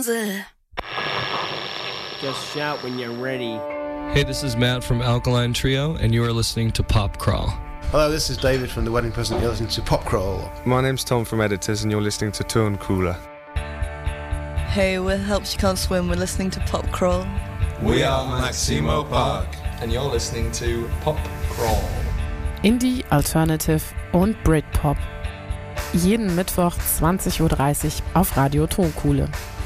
Just shout when you're ready. Hey, this is Matt from Alkaline Trio, and you are listening to Pop Crawl. Hello, this is David from The Wedding Present. You're listening to Pop Crawl. My name's Tom from Editors, and you're listening to Tone Cooler. Hey, we're Helps You Can't Swim. We're listening to Pop Crawl. We are Maximo Park, And you're listening to Pop Crawl. Indie, Alternative und Britpop. Jeden Mittwoch 20:30 Uhr auf Radio Tonkuhle.